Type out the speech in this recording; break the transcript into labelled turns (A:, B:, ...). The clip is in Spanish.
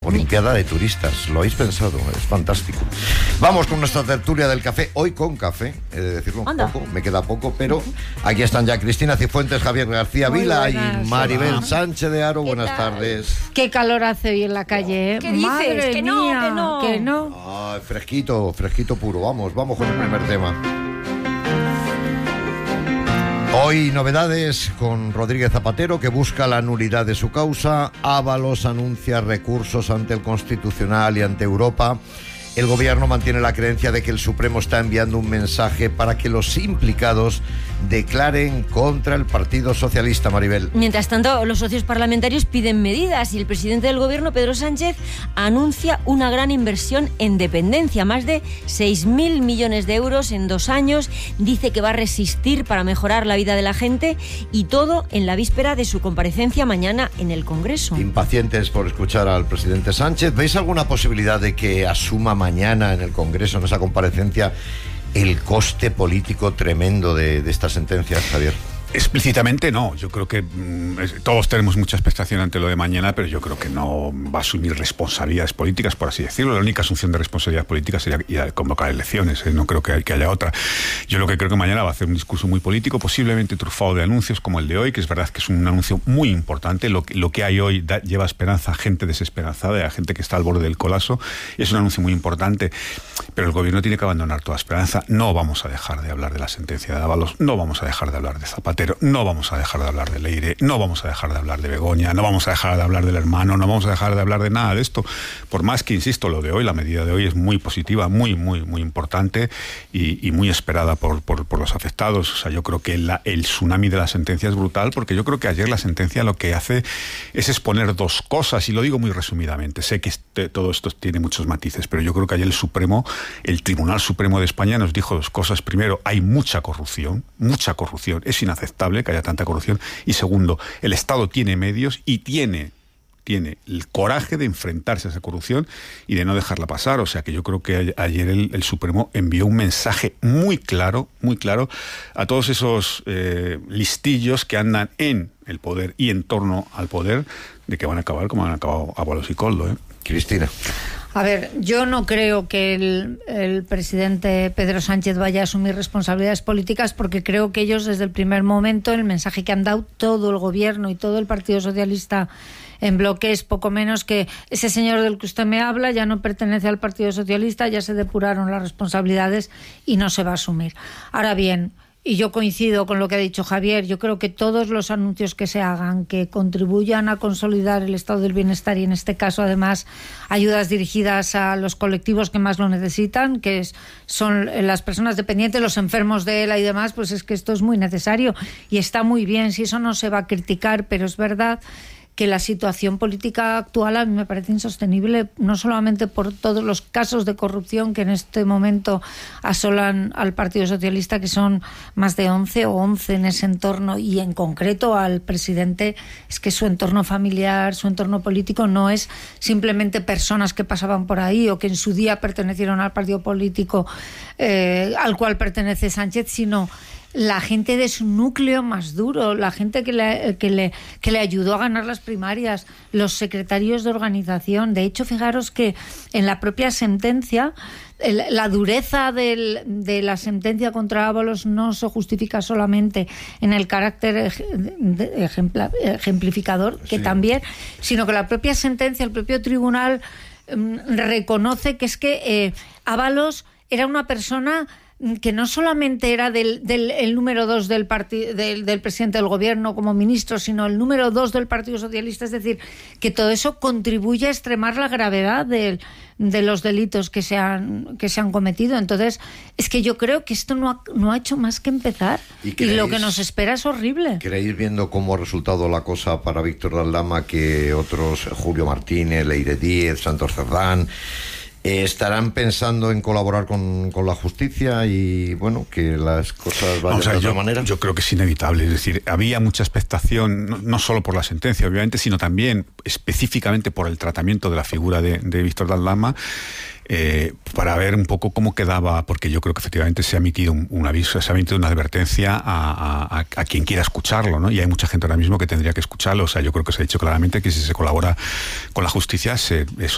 A: Olimpiada de turistas, lo habéis pensado, es fantástico. Vamos con nuestra tertulia del café, hoy con café, he de decirlo un poco, me queda poco, pero aquí están ya Cristina Cifuentes, Javier García Vila y Maribel Sánchez de Haro. Buenas tardes.
B: Qué calor hace hoy en la calle, ¿eh?
C: ¿Qué dices?
B: Madre
C: Que
B: mía,
C: no.
B: que no.
A: Ay, fresquito puro, vamos con el primer tema. Hoy novedades con Rodríguez Zapatero, que busca la nulidad de su causa. Ábalos anuncia recursos ante el Constitucional y ante Europa. El gobierno mantiene la creencia de que el Supremo está enviando un mensaje para que los implicados declaren contra el Partido Socialista, Maribel.
C: Mientras tanto, los socios parlamentarios piden medidas y el presidente del gobierno, Pedro Sánchez, anuncia una gran inversión en dependencia, más de 6.000 millones de euros en 2 años. Dice que va a resistir para mejorar la vida de la gente, y todo en la víspera de su comparecencia mañana en el Congreso.
A: Impacientes por escuchar al presidente Sánchez. ¿Veis alguna posibilidad de que asuma mañana en el Congreso, en esa comparecencia, el coste político tremendo de estas sentencias, Javier?
D: Explícitamente no, yo creo que todos tenemos mucha expectación ante lo de mañana, pero yo creo que no va a asumir responsabilidades políticas, por así decirlo. La única asunción de responsabilidad política sería ir a convocar elecciones, no creo que haya otra. Yo lo que creo que mañana va a hacer un discurso muy político, posiblemente trufado de anuncios como el de hoy, que es verdad que es un anuncio muy importante. Lo que hay hoy lleva esperanza a gente desesperanzada, a gente que está al borde del colapso, y es un anuncio muy importante, pero el gobierno tiene que abandonar toda esperanza. No vamos a dejar de hablar de la sentencia de Ábalos, no vamos a dejar de hablar de Zapatero, no vamos a dejar de hablar de Leire, no vamos a dejar de hablar de Begoña, no vamos a dejar de hablar del hermano, no vamos a dejar de hablar de nada de esto. Por más que, insisto, lo de hoy, la medida de hoy es muy positiva, muy importante y muy esperada por los afectados. O sea, yo creo que el tsunami de la sentencia es brutal, porque yo creo que ayer la sentencia lo que hace es exponer dos cosas, y lo digo muy resumidamente. Sé que todo esto tiene muchos matices, pero yo creo que ayer el Tribunal Supremo de España nos dijo dos cosas. Primero, hay mucha corrupción, es inaceptable que haya tanta corrupción. Y segundo, el Estado tiene medios y tiene el coraje de enfrentarse a esa corrupción y de no dejarla pasar. O sea que yo creo que ayer el Supremo envió un mensaje muy claro a todos esos listillos que andan en el poder y en torno al poder, de que van a acabar como han acabado Ábalos y Koldo, ¿eh?
A: Cristina.
B: A ver, yo no creo que el presidente Pedro Sánchez vaya a asumir responsabilidades políticas, porque creo que ellos desde el primer momento, el mensaje que han dado todo el gobierno y todo el Partido Socialista en bloque es poco menos que ese señor del que usted me habla ya no pertenece al Partido Socialista, ya se depuraron las responsabilidades y no se va a asumir. Ahora bien, y yo coincido con lo que ha dicho Javier, yo creo que todos los anuncios que se hagan que contribuyan a consolidar el estado del bienestar, y en este caso además ayudas dirigidas a los colectivos que más lo necesitan, que son las personas dependientes, los enfermos de ELA y demás, pues es que esto es muy necesario y está muy bien, si eso no se va a criticar, pero es verdad que la situación política actual a mí me parece insostenible, no solamente por todos los casos de corrupción que en este momento asolan al Partido Socialista, que son más de 11 en ese entorno, y en concreto al presidente, es que su entorno familiar, su entorno político no es simplemente personas que pasaban por ahí o que en su día pertenecieron al partido político al cual pertenece Sánchez, sino la gente de su núcleo más duro, la gente que le ayudó a ganar las primarias, los secretarios de organización. De hecho, fijaros que en la propia sentencia, la dureza de la sentencia contra Ábalos no se justifica solamente en el carácter ejemplificador, que sí, también, sino que la propia sentencia, el propio tribunal reconoce que es que Ábalos era una persona que no solamente era el número 2 del presidente del gobierno como ministro, sino el número 2 del Partido Socialista. Es decir, que todo eso contribuye a extremar la gravedad de los delitos que se han cometido. Entonces, es que yo creo que esto no ha hecho más que empezar, y lo que nos espera es horrible.
A: ¿Creéis, viendo cómo ha resultado la cosa para Víctor de Aldama, que otros, Julio Martínez, Leire Díez, Santos Cerdán, estarán pensando en colaborar con la justicia y, bueno, que las cosas vayan de otra manera?
D: Yo creo que es inevitable. Es decir, había mucha expectación, no solo por la sentencia, obviamente, sino también específicamente por el tratamiento de la figura de Víctor de Aldama, para ver un poco cómo quedaba, porque yo creo que efectivamente se ha emitido un aviso, se ha emitido una advertencia a quien quiera escucharlo, ¿no? Y hay mucha gente ahora mismo que tendría que escucharlo. O sea, yo creo que se ha dicho claramente que si se colabora con la justicia, eso